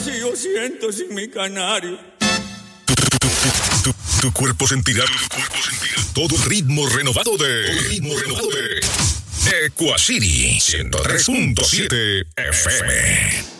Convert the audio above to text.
Sigo siento sin mi canario. Tu cuerpo sentirá todo el ritmo renovado de Equacity 103.7 FM.